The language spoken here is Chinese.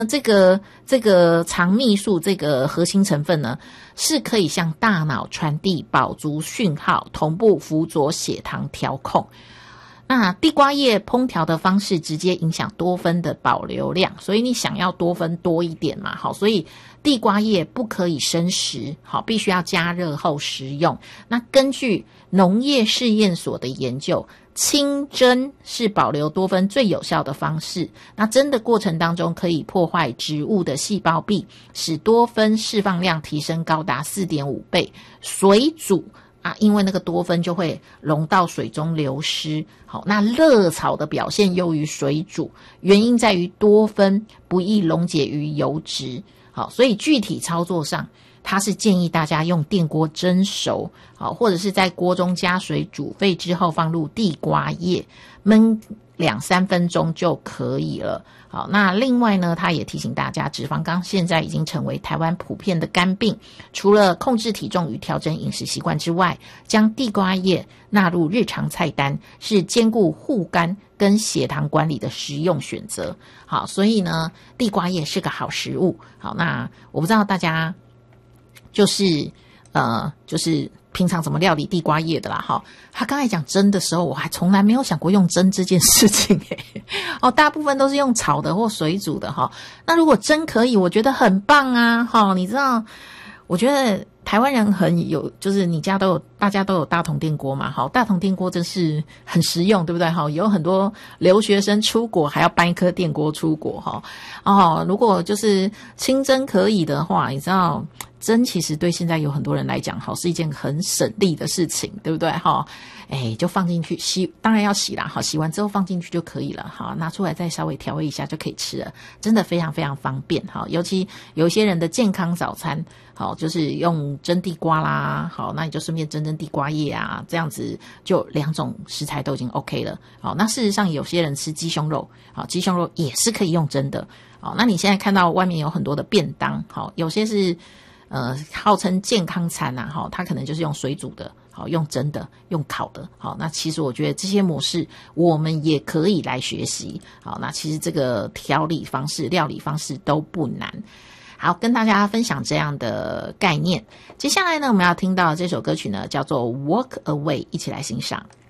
这个肠泌素这个核心成分呢，是可以向大脑传递饱足讯号，同步辅佐血糖调控。那地瓜叶烹调的方式直接影响多酚的保留量，所以你想要多酚多一点嘛，好，所以地瓜叶不可以生食，好，必须要加热后食用。那根据农业试验所的研究，清蒸是保留多酚最有效的方式。那蒸的过程当中可以破坏植物的细胞壁，使多酚释放量提升高达 4.5 倍。水煮因为那个多酚就会溶到水中流失。好，那热炒的表现优于水煮，原因在于多酚不易溶解于油脂。好，所以具体操作上，它是建议大家用电锅蒸熟，好，或者是在锅中加水煮沸之后放入地瓜叶，焖2-3分钟就可以了。好，那另外呢，他也提醒大家，脂肪肝现在已经成为台湾普遍的肝病，除了控制体重与调整饮食习惯之外，将地瓜叶纳入日常菜单是兼顾护肝跟血糖管理的实用选择。好，所以呢，地瓜叶是个好食物。好，那我不知道大家就是平常怎么料理地瓜叶的啦，哈。他刚才讲蒸的时候，我还从来没有想过用蒸这件事情大部分都是用炒的或水煮的哈。那如果蒸可以，我觉得很棒啊，哈。你知道，我觉得台湾人很有，就是大家都有大同电锅嘛，好，大同电锅真是很实用，对不对？哈，有很多留学生出国还要搬一颗电锅出国哈。如果就是清蒸可以的话，你知道。蒸其实对现在有很多人来讲，是一件很省力的事情，对不对？就放进去洗，当然要洗啦，洗完之后放进去就可以了，拿出来再稍微调味一下就可以吃了，真的非常非常方便，尤其有一些人的健康早餐，就是用蒸地瓜啦，那你就顺便蒸地瓜叶啊，这样子就2种食材都已经 OK 了。那事实上有些人吃鸡胸肉，鸡胸肉也是可以用蒸的。那你现在看到外面有很多的便当，有些是号称健康餐啊，它可能就是用水煮的，用蒸的，用烤的。那其实我觉得这些模式我们也可以来学习。那其实这个料理方式都不难。好，跟大家分享这样的概念。接下来呢，我们要听到这首歌曲呢，叫做 Walk Away， 一起来欣赏。